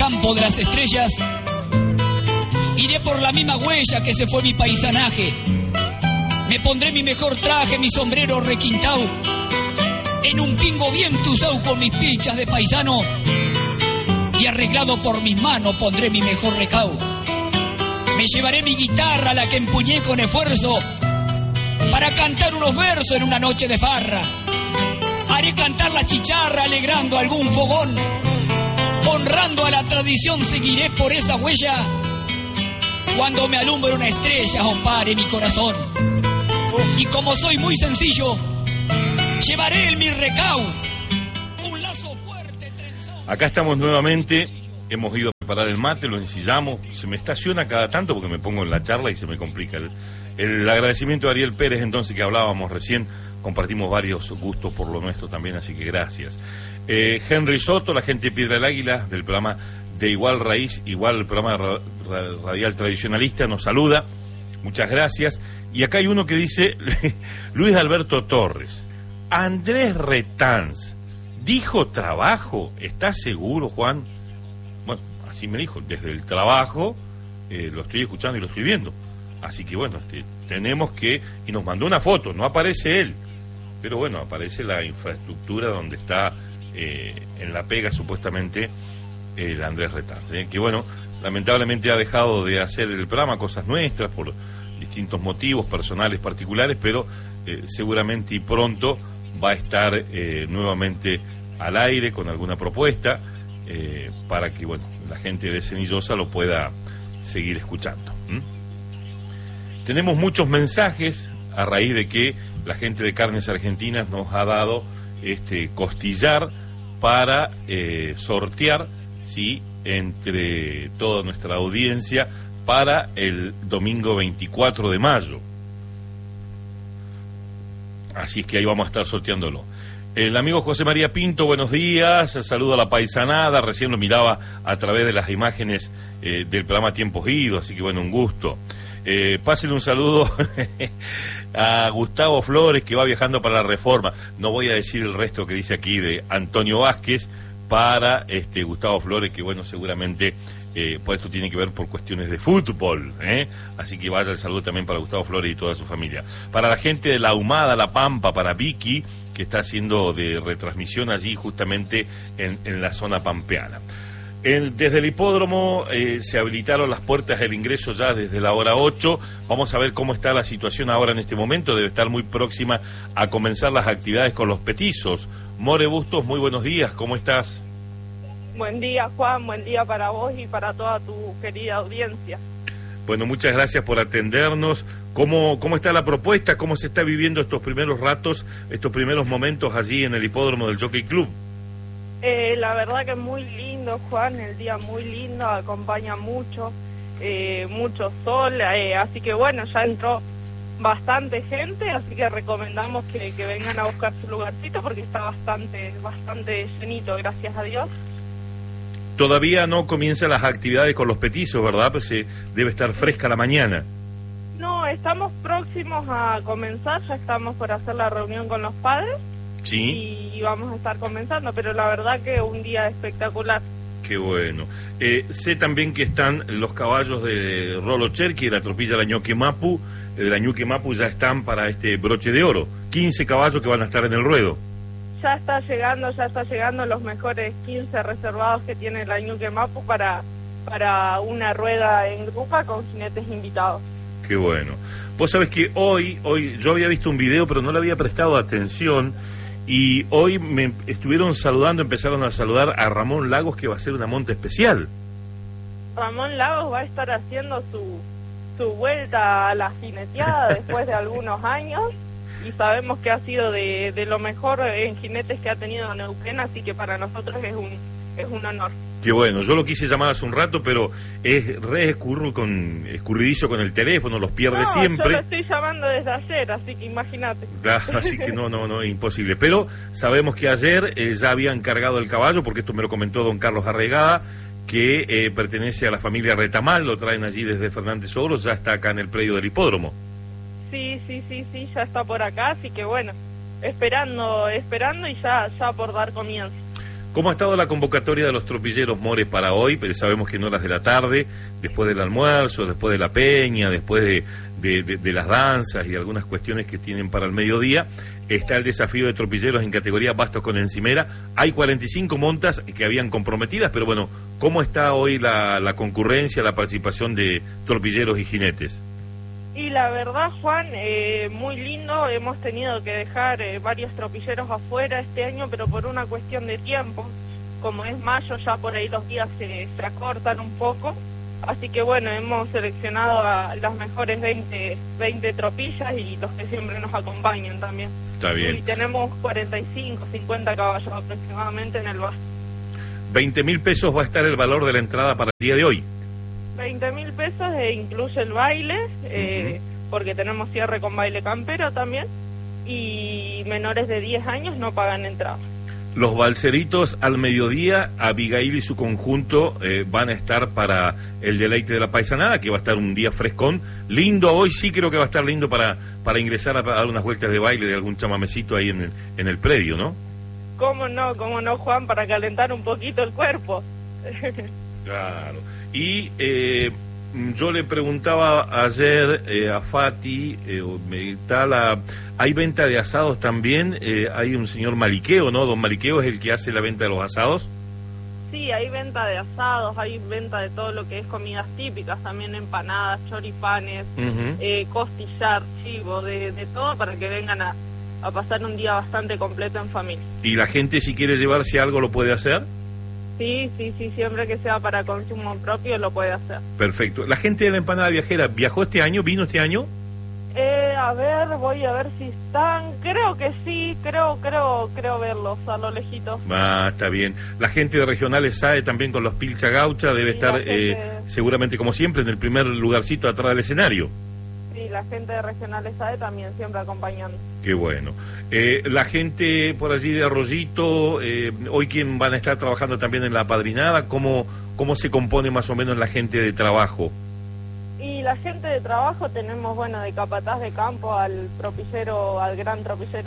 campo de las estrellas, iré por la misma huella que se fue mi paisanaje. Me pondré mi mejor traje, mi sombrero requintao, en un pingo bien tusao con mis pilchas de paisano, y arreglado por mis manos pondré mi mejor recao. Me llevaré mi guitarra, la que empuñé con esfuerzo, para cantar unos versos en una noche de farra. Haré cantar la chicharra alegrando algún fogón. Honrando a la tradición seguiré por esa huella. Cuando me alumbre una estrella o pare mi corazón. Y como soy muy sencillo, llevaré en mi recao un lazo fuerte trenzado. Acá estamos nuevamente. Hemos ido a preparar el mate, lo ensillamos. Se me estaciona cada tanto porque me pongo en la charla y se me complica. El agradecimiento a Ariel Pérez, entonces, que hablábamos recién. Compartimos varios gustos por lo nuestro también, así que gracias. Henry Soto, la gente de Piedra del Águila, del programa de Igual Raíz, igual el programa radial tradicionalista, nos saluda. Muchas gracias. Y acá hay uno que dice, Luis Alberto Torres, Andrés Retanz, dijo trabajo, ¿estás seguro, Juan? Bueno, así me dijo, desde el trabajo lo estoy escuchando y lo estoy viendo. Así que bueno, tenemos que... Y nos mandó una foto, no aparece él, pero bueno, aparece la infraestructura donde está en La Pega, supuestamente, el Andrés Retanz, que bueno, lamentablemente ha dejado de hacer el programa Cosas Nuestras por distintos motivos personales particulares, pero seguramente y pronto va a estar nuevamente al aire con alguna propuesta para que, bueno, la gente de Cenillosa lo pueda seguir escuchando. Tenemos muchos mensajes a raíz de que la gente de Carnes Argentinas nos ha dado este costillar para sortear, ¿sí?, entre toda nuestra audiencia para el domingo 24 de mayo. Así es que ahí vamos a estar sorteándolo. El amigo José María Pinto, buenos días, saludo a la paisanada, recién lo miraba a través de las imágenes del programa Tiempos Idos, así que bueno, un gusto. Pásenle un saludo a Gustavo Flores, que va viajando para la Reforma. No voy a decir el resto que dice aquí de Antonio Vázquez para Gustavo Flores, que bueno, seguramente pues esto tiene que ver por cuestiones de fútbol, así que vaya el saludo también para Gustavo Flores y toda su familia. Para la gente de La Ahumada, La Pampa, para Vicky, que está haciendo de retransmisión allí justamente en la zona pampeana. Desde el hipódromo se habilitaron las puertas del ingreso ya desde la hora 8. Vamos a ver cómo está la situación ahora en este momento. Debe estar muy próxima a comenzar las actividades con los petizos. More Bustos, muy buenos días, ¿cómo estás? Buen día, Juan, buen día para vos y para toda tu querida audiencia. Bueno, muchas gracias por atendernos. ¿Cómo está la propuesta? ¿Cómo se está viviendo estos primeros ratos, estos primeros momentos allí en el hipódromo del Jockey Club? La verdad que es muy lindo, Juan, el día muy lindo, acompaña mucho sol, así que bueno, ya entró bastante gente, así que recomendamos que vengan a buscar su lugarcito porque está bastante llenito, gracias a Dios. Todavía no comienzan las actividades con los petizos, ¿verdad? Pues debe estar fresca la mañana. No, estamos próximos a comenzar, ya estamos por hacer la reunión con los padres. Sí. Y vamos a estar comenzando, pero la verdad que un día espectacular. Qué bueno. Sé también que están los caballos de Rolo Cherqui, de la tropilla de la Ñuque Mapu, ya están para este broche de oro. 15 caballos que van a estar en el ruedo. Ya está llegando los mejores 15 reservados que tiene la Ñuque Mapu para una rueda en grupa con jinetes invitados. Qué bueno. Vos sabés que hoy yo había visto un video, pero no le había prestado atención. Y hoy me empezaron a saludar a Ramón Lagos, que va a hacer una monta especial. Ramón Lagos va a estar haciendo su vuelta a la jineteada después de algunos años, y sabemos que ha sido de lo mejor en jinetes que ha tenido Neuquén, así que para nosotros es un honor. Qué bueno, yo lo quise llamar hace un rato, pero es re escurridizo con el teléfono, los pierde siempre. Yo lo estoy llamando desde ayer, así que imagínate. Así que no, es imposible. Pero sabemos que ayer ya habían cargado el caballo, porque esto me lo comentó don Carlos Arregada, que pertenece a la familia Retamal, lo traen allí desde Fernández Oros, ya está acá en el predio del hipódromo. Sí, ya está por acá, así que bueno, esperando y ya por dar comienzo. ¿Cómo ha estado la convocatoria de los tropilleros, More, para hoy? Pero sabemos que en horas de la tarde, después del almuerzo, después de la peña, después de las danzas y algunas cuestiones que tienen para el mediodía, está el desafío de tropilleros en categoría bastos con encimera. Hay 45 montas que habían comprometidas, pero bueno, ¿cómo está hoy la concurrencia, la participación de tropilleros y jinetes? Y la verdad, Juan, muy lindo. Hemos tenido que dejar varios tropilleros afuera este año, pero por una cuestión de tiempo. Como es mayo, ya por ahí los días se acortan un poco. Así que bueno, hemos seleccionado a las mejores 20 tropillas y los que siempre nos acompañan también. Está bien. Y tenemos 45, 50 caballos aproximadamente en el basto. 20.000 pesos va a estar el valor de la entrada para el día de hoy. 20.000 pesos incluye el baile, porque tenemos cierre con baile campero también, y menores de 10 años no pagan entrada. Los balseritos al mediodía, Abigail y su conjunto van a estar para el deleite de la paisanada, que va a estar un día frescón, lindo. Hoy sí creo que va a estar lindo para ingresar a dar unas vueltas de baile de algún chamamecito ahí en el predio, ¿no? Cómo no, Juan, para calentar un poquito el cuerpo. Claro. Y yo le preguntaba ayer a Fati, ¿hay venta de asados también? Hay un señor Maliqueo, ¿no? Don Maliqueo es el que hace la venta de los asados. Sí, hay venta de asados, hay venta de todo lo que es comidas típicas, también empanadas, choripanes, costillar, chivo, de todo para que vengan a pasar un día bastante completo en familia. ¿Y la gente si quiere llevarse algo lo puede hacer? Sí, siempre que sea para consumo propio lo puede hacer. Perfecto. ¿La gente de la empanada viajera viajó este año, vino este año? A ver, voy a ver si están, creo que sí, creo verlos a lo lejito. Está bien. La gente de Regionales SAE también con los Pilcha Gaucha debe estar seguramente como siempre en el primer lugarcito atrás del escenario. Sí, la gente de Regionales SAE también siempre acompañando. Qué bueno. La gente por allí de Arroyito, hoy quien van a estar trabajando también en la apadrinada, ¿cómo se compone más o menos la gente de trabajo? Y la gente de trabajo tenemos, bueno, de capataz de campo al gran tropillero